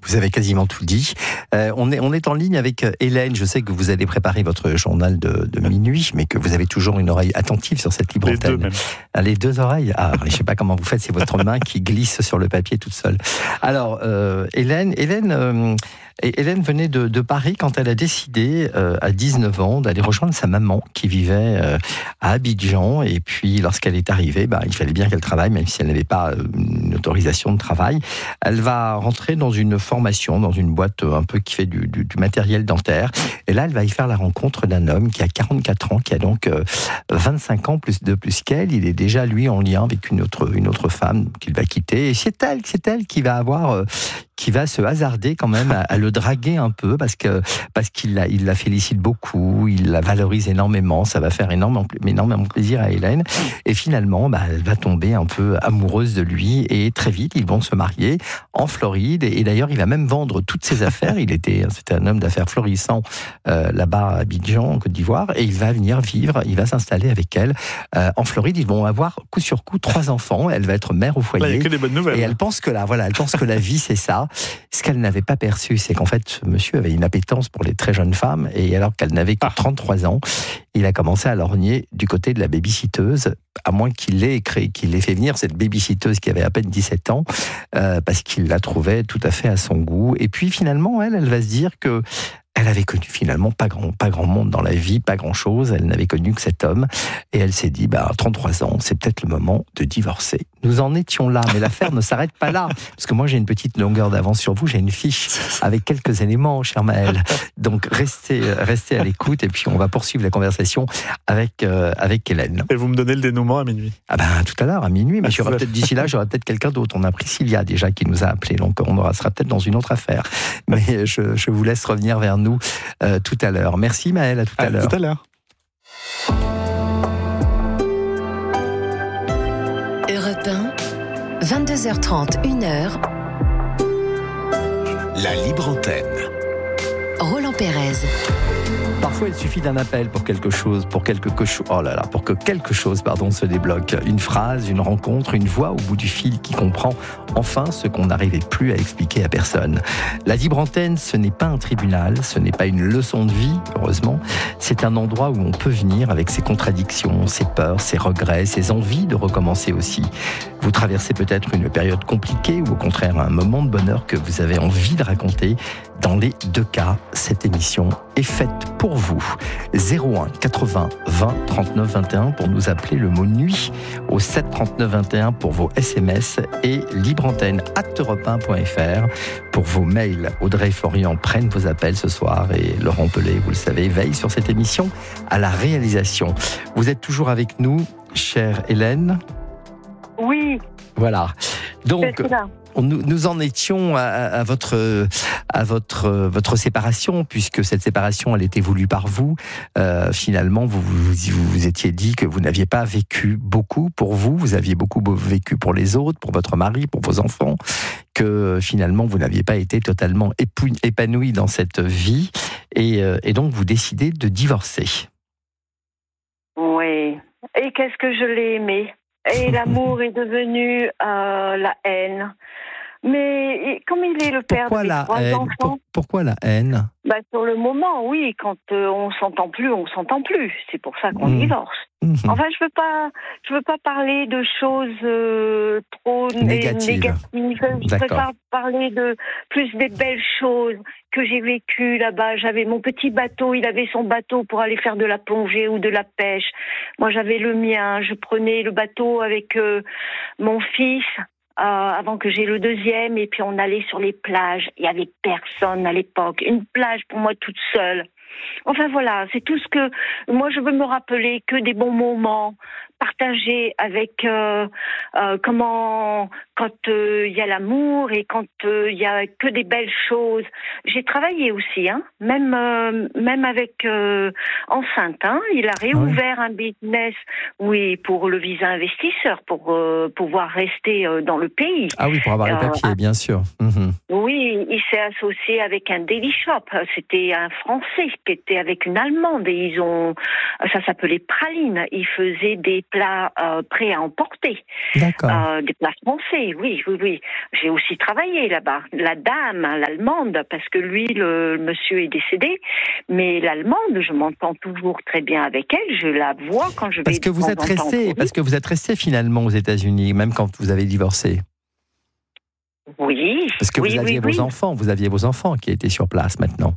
Vous avez quasiment tout dit. On est en ligne avec Hélène. Je sais que vous allez préparer votre journal de minuit, mais que vous avez toujours une oreille attentive sur cette libre antenne. Les deux même. Les deux oreilles. Ah, je ne sais pas comment vous faites, c'est votre main qui glisse sur le papier toute seule. Alors, Hélène venait de Paris quand elle a décidé, à 19 ans, d'aller rejoindre sa maman qui vivait à Abidjan. Et puis, lorsqu'elle est arrivée, il fallait bien qu'elle travaille, même si elle n'avait pas une autorisation de travail. Elle va rentrer dans une formation, dans une boîte un peu qui fait du matériel dentaire. Et là, elle va y faire la rencontre d'un homme qui a 44 ans, qui a donc 25 ans de plus qu'elle. Il est déjà, lui, en lien avec une autre femme qu'il va quitter. Et c'est elle qui va se hasarder quand même à le draguer un peu parce qu'il la félicite beaucoup, il la valorise énormément, ça va faire énormément plaisir à Hélène. Et finalement, elle va tomber un peu amoureuse de lui et très vite, ils vont se marier en Floride. Et d'ailleurs, il va même vendre toutes ses affaires. C'était un homme d'affaires florissant là-bas à Abidjan, en Côte d'Ivoire. Et il va venir vivre, il va s'installer avec elle en Floride. Ils vont avoir coup sur coup 3 enfants. Elle va être mère au foyer. Là, il n'y a que des bonnes nouvelles. Et elle pense que la vie, c'est ça. Ce qu'elle n'avait pas perçu, c'est qu'en fait, ce monsieur avait une appétence pour les très jeunes femmes, et alors qu'elle n'avait que 33 ans, il a commencé à lorgner du côté de la baby-sitteuse, à moins qu'il ait fait venir cette baby-sitteuse qui avait à peine 17 ans, parce qu'il la trouvait tout à fait à son goût. Et puis finalement, elle va se dire que elle avait connu finalement pas grand monde dans la vie, pas grand chose. Elle n'avait connu que cet homme. Et elle s'est dit, 33 ans, c'est peut-être le moment de divorcer. Nous en étions là, mais l'affaire ne s'arrête pas là. Parce que moi, j'ai une petite longueur d'avance sur vous. J'ai une fiche avec quelques éléments, cher Maël. Donc, restez à l'écoute. Et puis, on va poursuivre la conversation avec Hélène. Et vous me donnez le dénouement à minuit. Tout à l'heure, à minuit. Mais d'ici là, j'aurai peut-être quelqu'un d'autre. On a Priscilla déjà qui nous a appelé. Donc, on sera peut-être dans une autre affaire. Mais je vous laisse revenir vers nous tout à l'heure. Merci Maël, à tout à l'heure. Tout à l'heure. Europe 1, 22h30, 1h. La libre antenne. Roland Pérez. Parfois, il suffit d'un appel pour que quelque chose se débloque. Une phrase, une rencontre, une voix au bout du fil qui comprend enfin ce qu'on n'arrivait plus à expliquer à personne. La libre antenne, ce n'est pas un tribunal, ce n'est pas une leçon de vie, heureusement. C'est un endroit où on peut venir avec ses contradictions, ses peurs, ses regrets, ses envies de recommencer aussi. Vous traversez peut-être une période compliquée ou au contraire un moment de bonheur que vous avez envie de raconter. Dans les deux cas, cette émission est faite pour vous. 01 80 20 39 21 pour nous appeler, le mot nuit au 7 39 21 pour vos SMS et libreantenne@europe1.fr pour vos mails. Audrey et Florian prennent vos appels ce soir et Laurent Pelé, vous le savez, veille sur cette émission à la réalisation. Vous êtes toujours avec nous, chère Hélène ? Oui. Voilà. Donc, nous en étions à votre séparation, puisque cette séparation, elle était voulue par vous. Finalement, vous étiez dit que vous n'aviez pas vécu beaucoup pour vous aviez beaucoup vécu pour les autres, pour votre mari, pour vos enfants, que finalement, vous n'aviez pas été totalement épanoui dans cette vie, et donc vous décidez de divorcer. Oui. Et qu'est-ce que je l'ai aimé. Et l'amour est devenu la haine. Mais comme il est le père de mes 3 enfants... Pourquoi la haine ? Sur le moment, oui, quand on s'entend plus. C'est pour ça qu'on divorce. Enfin, je veux pas parler de choses trop négatives. Je préfère parler de plus des belles choses que j'ai vécues là-bas. J'avais mon petit bateau, il avait son bateau pour aller faire de la plongée ou de la pêche. Moi, j'avais le mien. Je prenais le bateau avec mon fils. Avant que j'ai le deuxième, et puis on allait sur les plages. Il y avait personne à l'époque. Une plage pour moi toute seule. Enfin voilà, c'est tout ce que... Moi, je veux me rappeler que des bons moments partagés avec quand il y a l'amour et quand il y a que des belles choses. J'ai travaillé aussi, même avec enceinte. Il a réouvert un business, oui, pour le visa investisseur, pour pouvoir rester dans le pays. Ah oui, pour avoir les papiers, bien sûr. Oui, il s'est associé avec un deli shop. C'était un Français qui était avec une Allemande et ça s'appelait Praline. Ils faisaient des plats prêts à emporter. D'accord. Des plats français, oui. J'ai aussi travaillé là-bas. La dame, l'Allemande, parce que lui, le monsieur est décédé, mais l'Allemande, je m'entends toujours très bien avec elle. Je la vois quand je vais. Parce que vous êtes resté finalement aux États-Unis, même quand vous avez divorcé. Oui. Parce que vous aviez vos enfants qui étaient sur place maintenant.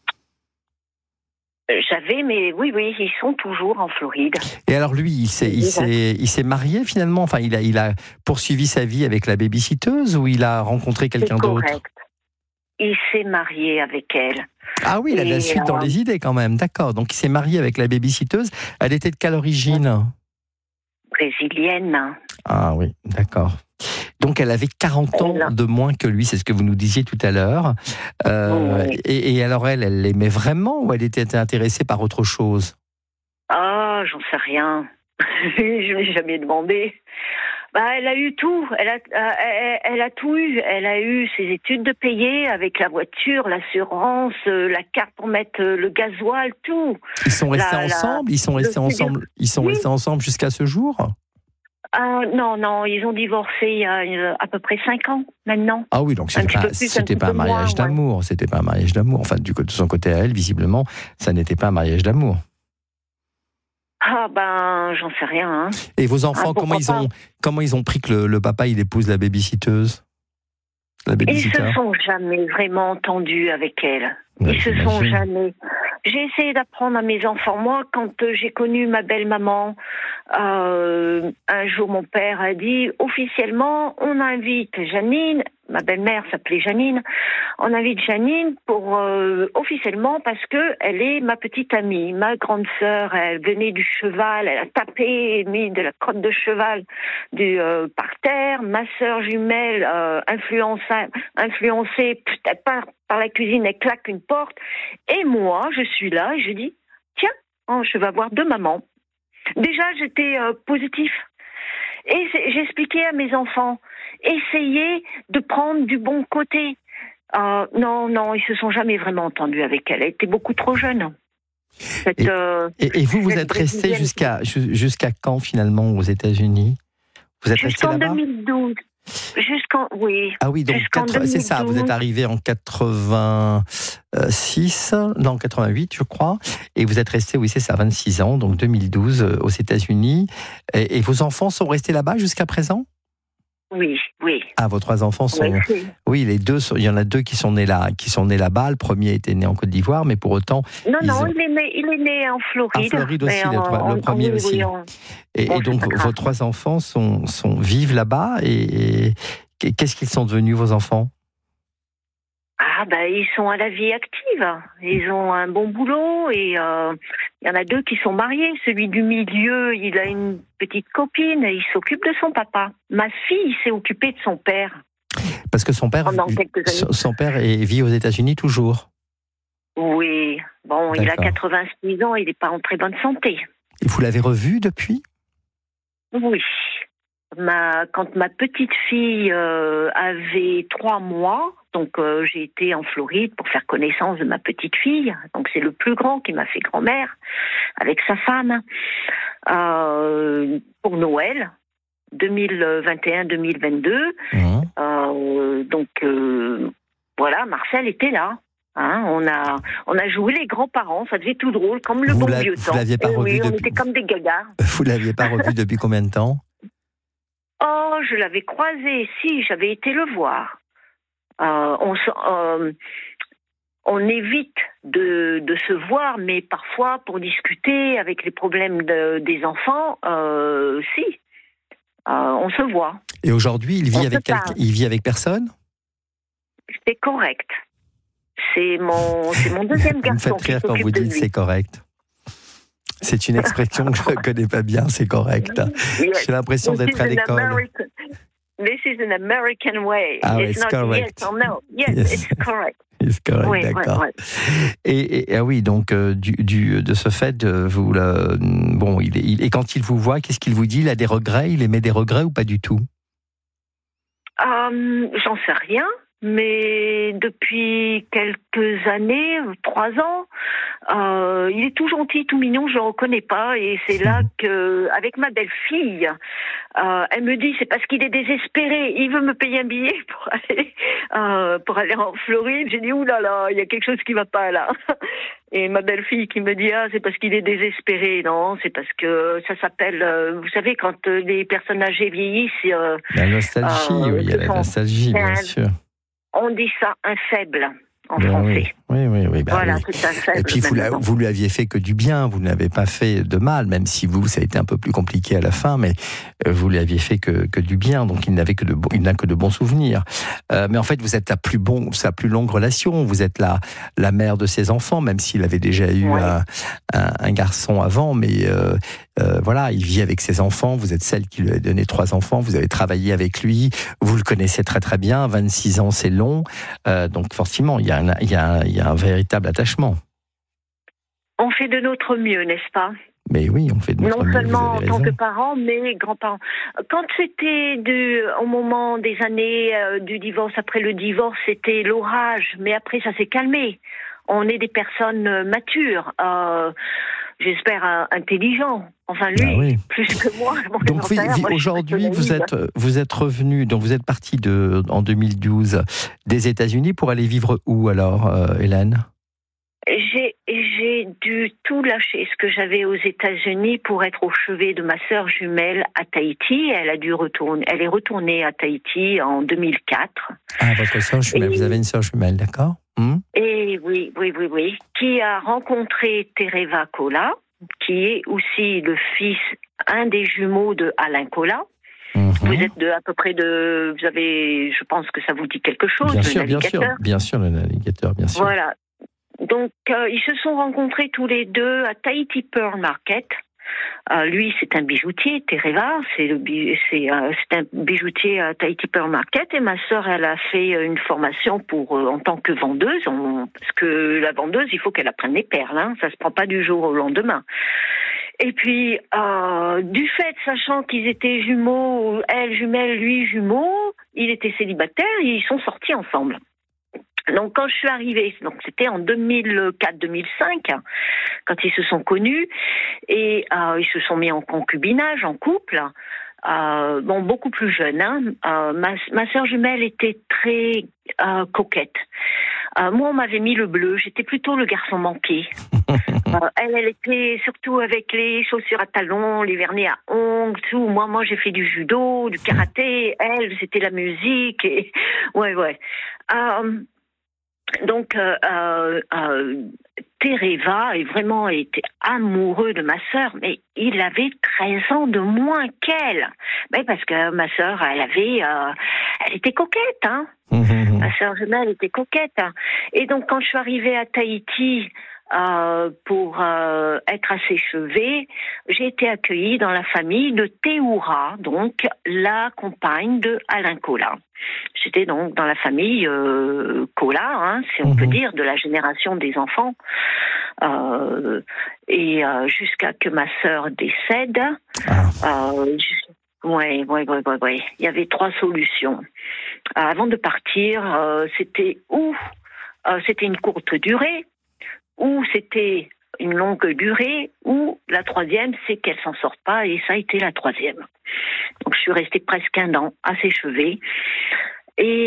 J'avais, mais oui, ils sont toujours en Floride. Et alors lui, il s'est marié finalement. Enfin, il a poursuivi sa vie avec la babysitteuse ou il a rencontré quelqu'un d'autre? Correct. Il s'est marié avec elle. Ah oui, il a de la suite dans les idées quand même. D'accord. Donc il s'est marié avec la babysitteuse. Elle était de quelle origine? Brésilienne. Ah oui, d'accord. Donc elle avait 40 ans de moins que lui, c'est ce que vous nous disiez tout à l'heure. Oui. Et alors elle l'aimait vraiment ou elle était intéressée par autre chose? Ah, j'en sais rien. Je ne l'ai jamais demandé. Elle a eu tout. Elle a tout eu. Elle a eu ses études de payer avec la voiture, l'assurance, la carte pour mettre le gasoil, tout. Ils sont restés ensemble. Ils sont restés ensemble jusqu'à ce jour. Non, ils ont divorcé il y a à peu près 5 ans maintenant. Ah oui, donc c'était pas un mariage d'amour. Ouais. C'était pas un mariage d'amour. Enfin, de son côté à elle, visiblement, ça n'était pas un mariage d'amour. J'en sais rien. Hein. Et vos enfants, comment ils ont pris que le papa il épouse la babysitteuse? Ils se sont jamais vraiment entendus avec elle. Ouais, ils se sont jamais. J'ai essayé d'apprendre à mes enfants. Moi, quand j'ai connu ma belle-maman, un jour mon père a dit officiellement, on invite Janine. Ma belle-mère s'appelait Janine. On invite Janine pour officiellement parce que elle est ma petite amie, ma grande sœur. Elle venait du cheval, elle a tapé et mis de la crotte de cheval par terre. Ma sœur jumelle, influencée, elle part par la cuisine, elle claque une porte. Et moi, je suis là et je dis tiens, je vais voir 2 mamans. Déjà, j'étais positif. Et j'expliquais à mes enfants, essayez de prendre du bon côté. Non, ils se sont jamais vraiment entendus avec elle. Elle était beaucoup trop jeune. Et vous êtes resté jusqu'à quand finalement aux États-Unis? Vous êtes resté là-bas? Jusqu'en 2012. Oui. Ah oui, donc c'est ça, vous êtes arrivé en 86, non 88 je crois, et vous êtes resté, oui c'est ça, 26 ans, donc 2012 aux États-Unis, et vos enfants sont restés là-bas jusqu'à présent? Oui. Ah, vos 3 enfants sont... Oui, les 2, il y en a 2 qui sont nés là-bas, le premier était né en Côte d'Ivoire, mais pour autant... Non, il est né en Floride. En Floride aussi, le premier aussi. Et donc, vos 3 enfants vivent là-bas, et qu'est-ce qu'ils sont devenus, vos enfants? Ils sont à la vie active. Ils ont un bon boulot et il y en a 2 qui sont mariés. Celui du milieu, il a une petite copine et il s'occupe de son papa. Ma fille s'est occupée de son père. Parce que son père vit aux États-Unis toujours. Oui. Bon, il a 86 ans, il n'est pas en très bonne santé. Et vous l'avez revu depuis? Oui. Quand ma petite fille avait 3 mois, donc j'ai été en Floride pour faire connaissance de ma petite fille. Donc c'est le plus grand qui m'a fait grand-mère avec sa femme pour Noël 2021-2022. Voilà, Marcel était là. On a joué les grands-parents, ça devait tout drôle, comme le bon vieux temps. Vous l'aviez pas revu on était comme des gagas. Vous l'aviez pas revu depuis combien de temps? Oh, je l'avais croisé, si, j'avais été le voir. On évite de se voir, mais parfois, pour discuter avec les problèmes des enfants, si. On se voit. Et aujourd'hui, il vit avec personne? C'est correct. C'est mon deuxième garçon. Vous me faites rire quand vous dites c'est correct. C'est une expression que je ne connais pas bien, c'est correct. J'ai l'impression d'être à l'école. This is an American way. Ah, it's correct. Yes or no. Yes, it's correct. It's correct, oui, d'accord. Ouais. Et oui, donc de ce fait, et quand il vous voit, qu'est-ce qu'il vous dit? Il a des regrets? Il émet des regrets ou pas du tout? J'en sais rien. mais depuis quelques années, 3 ans, il est tout gentil, tout mignon, je le reconnais pas. Et c'est là que, avec ma belle-fille, elle me dit, c'est parce qu'il est désespéré, il veut me payer un billet pour aller en Floride. J'ai dit, oulala, il y a quelque chose qui va pas là. Et ma belle-fille qui me dit, c'est parce qu'il est désespéré. Non, c'est parce que ça s'appelle, vous savez, quand les personnes âgées vieillissent. La nostalgie, oui, il y a la nostalgie, bien sûr. On dit ça, un faible. En français. Oui. Voilà, oui. c'est un faible. Et puis vous lui aviez fait que du bien, vous n'avez pas fait de mal, même si ça a été un peu plus compliqué à la fin, mais vous lui aviez fait que du bien, donc il n'a que de bons souvenirs. Mais en fait, vous êtes sa plus longue relation, vous êtes la mère de ses enfants, même s'il avait déjà eu un garçon avant, mais voilà, il vit avec ses enfants, vous êtes celle qui lui a donné 3 enfants, vous avez travaillé avec lui, vous le connaissez très très bien, 26 ans c'est long, donc forcément il y a un véritable attachement. On fait de notre mieux, n'est-ce pas ? Mais oui, on fait de notre mieux. Non seulement en tant que parents, mais grands-parents. Quand c'était au moment des années du divorce, après le divorce, c'était l'orage, mais après ça s'est calmé. On est des personnes matures, j'espère intelligents. Enfin lui, plus que moi. Donc aujourd'hui, vous êtes revenu, donc vous êtes parti en 2012 des États-Unis pour aller vivre où alors, Hélène ? J'ai dû tout lâcher ce que j'avais aux États-Unis pour être au chevet de ma sœur jumelle à Tahiti. Elle est retournée à Tahiti en 2004. Ah, votre sœur jumelle, vous avez une sœur jumelle, d'accord ? Et oui, qui a rencontré Tereva Kola, qui est aussi un des jumeaux de Alain Kola. Vous êtes à peu près vous avez, je pense que ça vous dit quelque chose, bien sûr, le navigateur, bien sûr. Voilà. Donc, ils se sont rencontrés tous les deux à Tahiti Pearl Market. Lui, c'est un bijoutier, Tereva, c'est un bijoutier à Tahiti Pearl Market. Et ma sœur, elle a fait une formation en tant que vendeuse, parce que la vendeuse, il faut qu'elle apprenne les perles, ça se prend pas du jour au lendemain. Et puis, du fait, sachant qu'ils étaient jumeaux, elle jumelle, lui jumeau, il était célibataire, et ils sont sortis ensemble. Donc quand je suis arrivée, donc c'était en 2004-2005, quand ils se sont connus, et ils se sont mis en concubinage, en couple, beaucoup plus jeunes. Ma sœur jumelle était très coquette. Moi, on m'avait mis le bleu, j'étais plutôt le garçon manqué. Elle était surtout avec les chaussures à talons, les vernets à ongles, tout. Moi, j'ai fait du judo, du karaté. Elle, c'était la musique. Et... Ouais. Donc, Tereva a vraiment été amoureux de ma sœur, mais il avait 13 ans de moins qu'elle. Mais parce que ma sœur, elle était coquette, Ma sœur jumelle était coquette. Et donc, quand je suis arrivée à Tahiti, pour être à ses chevets, j'ai été accueillie dans la famille de Teura, donc la compagne de Alain Kola. J'étais donc dans la famille Kola, si on peut dire, de la génération des enfants, et jusqu'à que ma sœur décède. Oui. Il y avait 3 solutions. Avant de partir, c'était une courte durée, ou c'était une longue durée, ou la 3e, c'est qu'elle s'en sorte pas, et ça a été la 3e. Donc je suis restée presque 1 an à ses chevets, et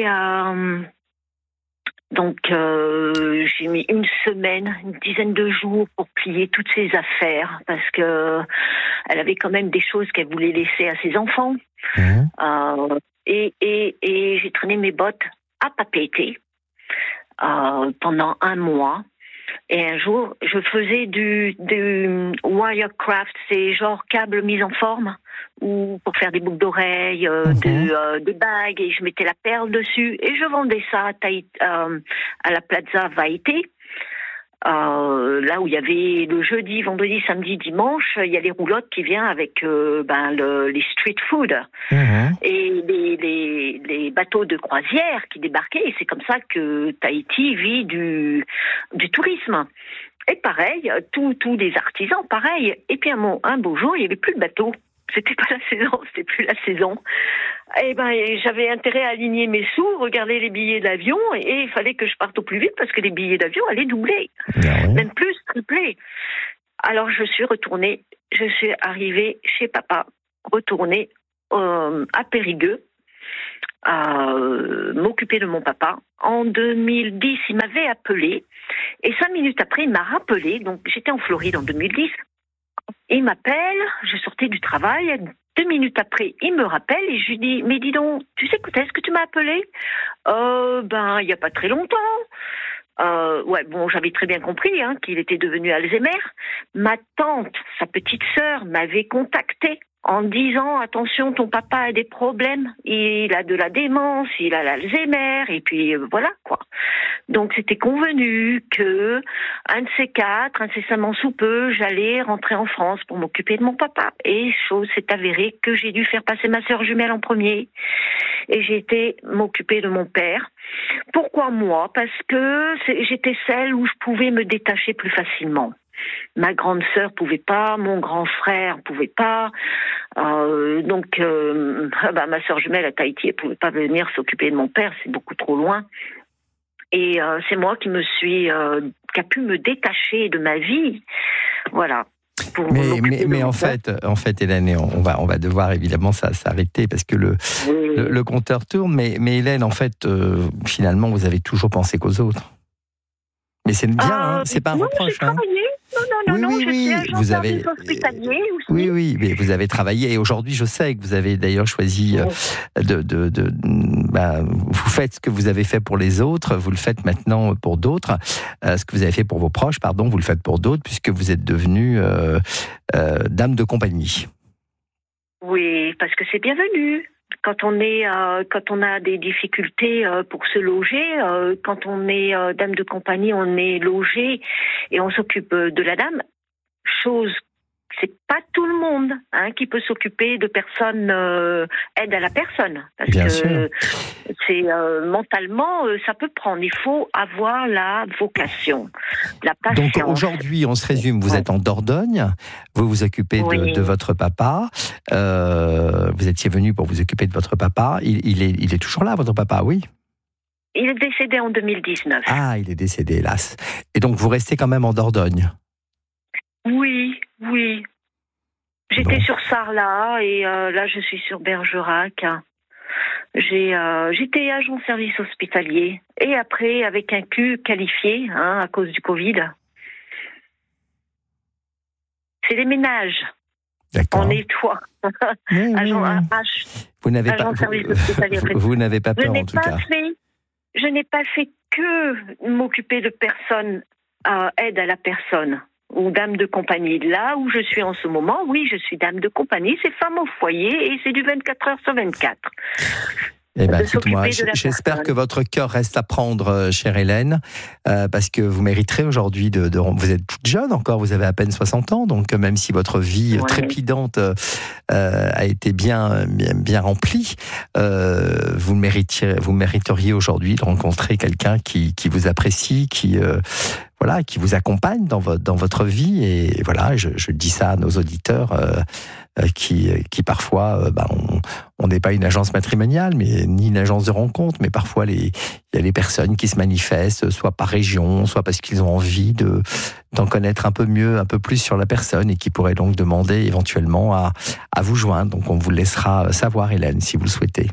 donc j'ai mis 1 semaine, une dizaine de jours pour plier toutes ses affaires, parce que elle avait quand même des choses qu'elle voulait laisser à ses enfants. Et j'ai traîné mes bottes à Papeete pendant 1 mois. Et un jour, je faisais du wirecraft, c'est genre câble mis en forme, ou pour faire des boucles d'oreilles, des bagues, et je mettais la perle dessus, et je vendais ça à la Plaza Vaete. Là où il y avait le jeudi, vendredi, samedi, dimanche, il y a les roulottes qui viennent avec les street food et les bateaux de croisière qui débarquaient. Et c'est comme ça que Tahiti vit du tourisme. Et pareil, tous les artisans, pareil. Et puis un beau jour, il n'y avait plus de bateaux. C'était pas la saison, c'était plus la saison. Eh ben, j'avais intérêt à aligner mes sous, regarder les billets d'avion, et il fallait que je parte au plus vite parce que les billets d'avion allaient doubler, même plus, tripler. Alors je suis arrivée chez papa, retournée à Périgueux, à m'occuper de mon papa. En 2010, il m'avait appelé, et 5 minutes après, il m'a rappelé, donc j'étais en Floride en 2010, il m'appelle, je sortais du travail, 2 minutes après, il me rappelle, et je lui dis, mais dis donc, tu sais quand est-ce que tu m'as appelé? Il n'y a pas très longtemps. J'avais très bien compris qu'il était devenu Alzheimer. Ma tante, sa petite sœur, m'avait contacté en disant, attention, ton papa a des problèmes, il a de la démence, il a l'Alzheimer, et puis voilà quoi. Donc c'était convenu que un de ces quatre, incessamment sous peu, j'allais rentrer en France pour m'occuper de mon papa. Et chose s'est avérée que j'ai dû faire passer ma sœur jumelle en premier, et j'ai été m'occuper de mon père. Pourquoi moi? Parce que j'étais celle où je pouvais me détacher plus facilement. Ma grande sœur pouvait pas, mon grand frère pouvait pas, ma sœur jumelle à Tahiti, elle pouvait pas venir s'occuper de mon père, c'est beaucoup trop loin. Et c'est moi qui a pu me détacher de ma vie, voilà. Mais en fait, Hélène, on va devoir évidemment s'arrêter parce que le compteur tourne. Mais Hélène, en fait, finalement, vous avez toujours pensé qu'aux autres. Mais c'est bien, c'est pas un reproche. Non, je suis agent service hospitalier aussi. Oui, mais vous avez travaillé, et aujourd'hui, je sais que vous avez d'ailleurs choisi vous faites ce que vous avez fait pour les autres, vous le faites maintenant pour d'autres. Ce que vous avez fait pour vos proches, vous le faites pour d'autres, puisque vous êtes devenue dame de compagnie. Oui, parce que c'est bienvenu. Quand on a des difficultés pour se loger, quand on est dame de compagnie, on est logé et on s'occupe de la dame. C'est pas tout le monde qui peut s'occuper de personnes aide à la personne, parce Bien que sûr. c'est mentalement ça peut prendre. Il faut avoir la vocation, la patience. Donc aujourd'hui, on se résume, vous êtes en Dordogne, vous vous occupez de votre papa, vous étiez venu pour vous occuper de votre papa, il est toujours là, votre papa, oui? Il est décédé en 2019. Ah, il est décédé, hélas. Et donc vous restez quand même en Dordogne? Oui. J'étais sur Sarlat et là je suis sur Bergerac. J'étais agent service hospitalier et après avec un Q qualifié à cause du Covid. C'est les ménages. D'accord. On nettoie. Vous n'avez pas peur en tout cas. Je n'ai pas fait que m'occuper de personnes aide à la personne ou dame de compagnie. Là où je suis en ce moment, oui, je suis dame de compagnie, c'est femme au foyer et c'est du 24 heures sur 24. Eh bien, écoute-moi, j'espère que votre cœur reste à prendre, chère Hélène, parce que vous mériterez aujourd'hui vous êtes toute jeune encore, vous avez à peine 60 ans, donc même si votre vie trépidante a été bien remplie, vous mériteriez aujourd'hui de rencontrer quelqu'un qui vous apprécie, qui vous accompagne dans votre vie. Et voilà, je dis ça à nos auditeurs qui parfois, on n'est pas une agence matrimoniale, mais ni une agence de rencontre, mais parfois il y a les personnes qui se manifestent, soit par région, soit parce qu'ils ont envie d'en connaître un peu plus sur la personne et qui pourraient donc demander éventuellement à vous joindre. Donc on vous laissera savoir, Hélène, si vous le souhaitez.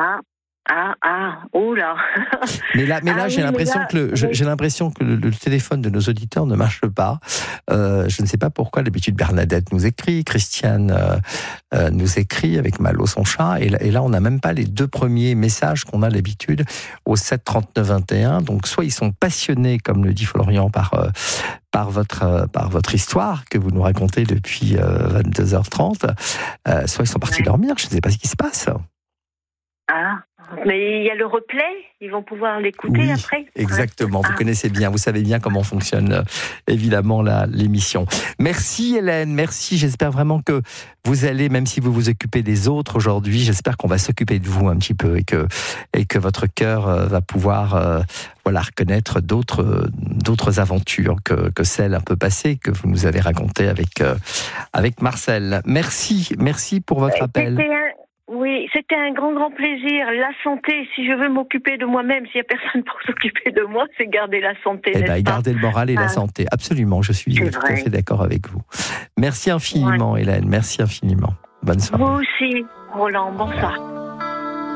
Oh là. Mais là, j'ai l'impression que le téléphone de nos auditeurs ne marche pas. Je ne sais pas pourquoi. D'habitude, Bernadette nous écrit, Christiane nous écrit avec Malo son chat, et là, on n'a même pas les 2 premiers messages qu'on a l'habitude au 7 39 21. Donc, soit ils sont passionnés, comme le dit Florian, par votre histoire que vous nous racontez depuis 22h30, soit ils sont partis dormir. Je ne sais pas ce qui se passe. Mais il y a le replay, ils vont pouvoir l'écouter après. Exactement, vous connaissez bien, vous savez bien comment fonctionne évidemment l'émission. Merci Hélène, merci, j'espère vraiment que vous allez, même si vous vous occupez des autres aujourd'hui, j'espère qu'on va s'occuper de vous un petit peu et que votre cœur va pouvoir reconnaître d'autres aventures que celles un peu passées que vous nous avez racontées avec Marcel. Merci pour votre appel. Oui, c'était un grand plaisir. La santé, si je veux m'occuper de moi-même, s'il n'y a personne pour s'occuper de moi, c'est garder la santé. Garder le moral et la santé, absolument, je suis tout à fait d'accord avec vous. Merci infiniment Hélène, merci infiniment. Bonne soirée. Vous aussi, Roland, bonsoir.